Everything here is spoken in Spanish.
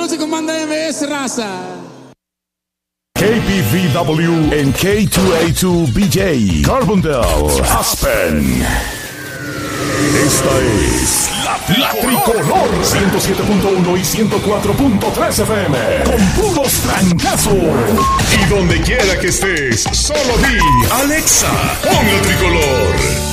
se comanda MS, raza. KPVW en K2A2BJ, Carbondale, Aspen. Esta es la Tricolor 107.1 y 104.3 FM con puros trancazos. Y donde quiera que estés, solo di Alexa, pon la Tricolor.